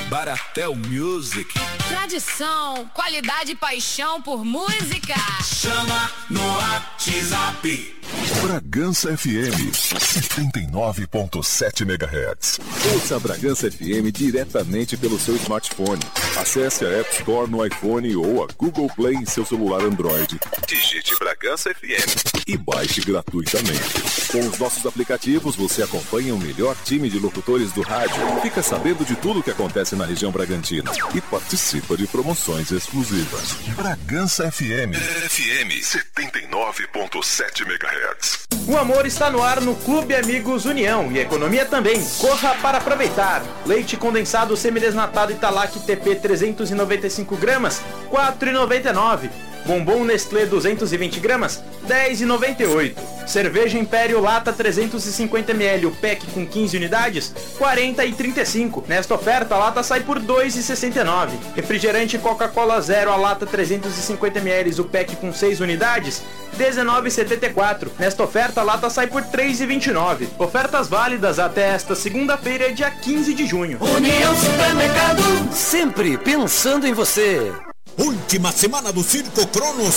Baratel Music. Tradição, qualidade e paixão por música. Chama no WhatsApp. Bragança FM 79.7 MHz. Ouça a Bragança FM diretamente pelo seu smartphone. Acesse a App Store no iPhone ou a Google Play em seu celular Android. Digite Bragança FM e baixe gratuitamente. Com os nossos aplicativos, você acompanha o melhor time de locutores do rádio, fica sabendo de tudo o que acontece na região Bragantina e participa de promoções exclusivas. Bragança FM 79.7 MHz. O amor está no ar no Clube Amigos União e a economia também. Corra para aproveitar. Leite condensado semidesnatado Italac TP 395 gramas, R$ 4,99. Bombom Nestlé 220 gramas, R$ 10,98. Cerveja Império Lata 350ml, o pack com 15 unidades, R$ 40,35. Nesta oferta, a lata sai por R$ 2,69. Refrigerante Coca-Cola Zero, a lata 350ml, o pack com 6 unidades, R$ 19,74. Nesta oferta, a lata sai por R$ 3,29. Ofertas válidas até esta segunda-feira, dia 15 de junho. União Supermercado, sempre pensando em você. Última semana do Circo Cronos